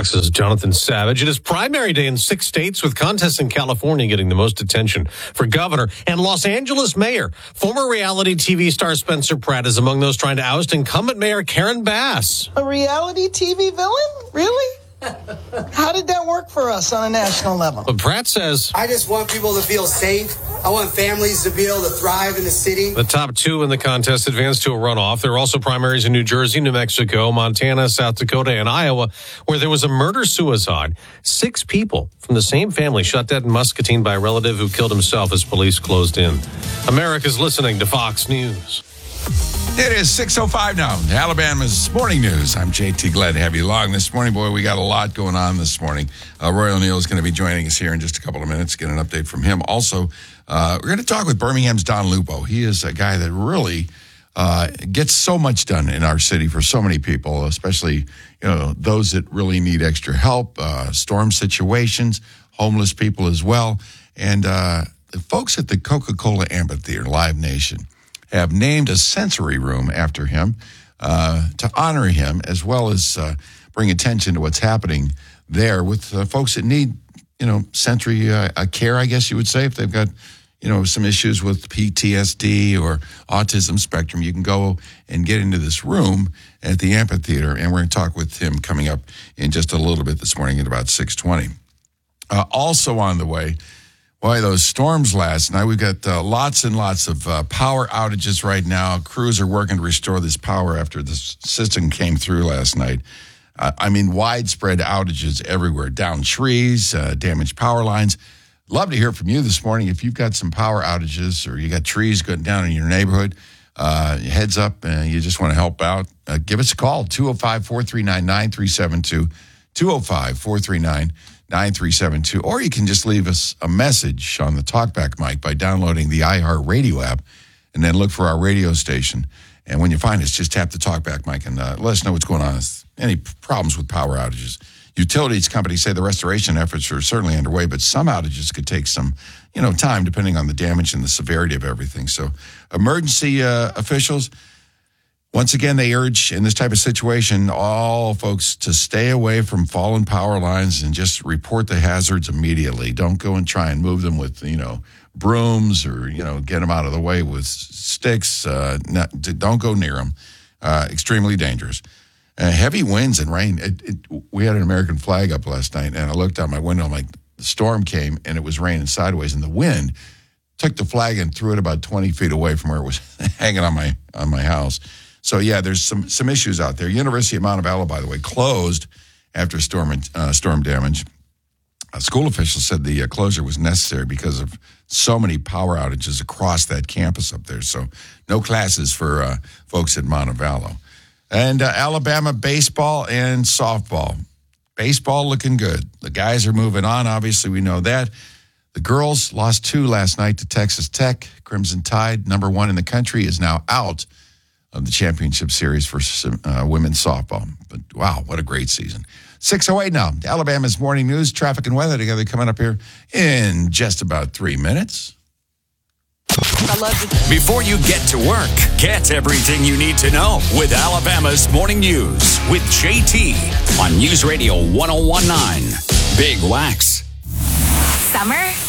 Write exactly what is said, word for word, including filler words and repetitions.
Fox's Jonathan Savage. It is primary day in six states, with contests in California getting the most attention. For governor and Los Angeles mayor, former reality T V star Spencer Pratt is among those trying to oust incumbent mayor Karen Bass. A reality T V villain? Really? How did that work for us on a national level? But Pratt says, I just want people to feel safe. I want families to be able to thrive in the city. The top two in the contest advanced to a runoff. There are also primaries in New Jersey, New Mexico, Montana, South Dakota, and Iowa, where there was a murder-suicide. Six people from the same family shot dead in Muscatine by a relative who killed himself as police closed in. America's listening to Fox News. It is six oh five now, Alabama's Morning News. I'm J T. Glad to have you along this morning. Boy, we got a lot going on this morning. Uh, Roy O'Neill is going to be joining us here in just a couple of minutes, get an update from him. Also, uh, we're going to talk with Birmingham's Don Lupo. He is a guy that really uh, gets so much done in our city for so many people, especially you know those that really need extra help, uh, storm situations, homeless people as well. And uh, the folks at the Coca-Cola Amphitheater, Live Nation, have named a sensory room after him uh, to honor him, as well as uh, bring attention to what's happening there with uh, folks that need, you know, sensory uh, care, I guess you would say. If they've got, you know, some issues with P T S D or autism spectrum, you can go and get into this room at the amphitheater. And we're going to talk with him coming up in just a little bit this morning at about six twenty. Uh, also on the way, boy, those storms last night. We've got uh, lots and lots of uh, power outages right now. Crews are working to restore this power after the system came through last night. Uh, I mean, widespread outages everywhere. Down trees, uh, damaged power lines. Love to hear from you this morning. If you've got some power outages or you got trees going down in your neighborhood, uh, heads up and you just want to help out, uh, give us a call, two oh five, four three nine, nine three seven two, two oh five, four three nine, nine three seven two, or you can just leave us a message on the TalkBack mic by downloading the iHeartRadio app and then look for our radio station. And when you find us, just tap the TalkBack mic and uh, let us know what's going on. Any problems with power outages. Utilities companies say the restoration efforts are certainly underway, but some outages could take some, you know, time depending on the damage and the severity of everything. So emergency uh, officials, once again, they urge in this type of situation all folks to stay away from fallen power lines and just report the hazards immediately. Don't go and try and move them with, you know, brooms or, you know, get them out of the way with sticks. Uh, not, don't go near them. Uh, extremely dangerous. Uh, heavy winds and rain. It, it, we had an American flag up last night, and I looked out my window. I'm like, the storm came, and it was raining sideways, and the wind took the flag and threw it about twenty feet away from where it was hanging on my on my house. So, yeah, there's some some issues out there. University of Montevallo, by the way, closed after storm uh, storm damage. Uh, school officials said the uh, closure was necessary because of so many power outages across that campus up there. So no classes for uh, folks at Montevallo. And uh, Alabama baseball and softball. Baseball looking good. The guys are moving on. Obviously, we know that. The girls lost two last night to Texas Tech. Crimson Tide, number one in the country, is now out of the championship series for uh, women's softball. But, wow, what a great season. six oh eight now. Alabama's Morning News, traffic and weather together coming up here in just about three minutes. I love it. Before you get to work, get everything you need to know with Alabama's Morning News with J T on News Radio one oh one point nine. Big Wax. Summer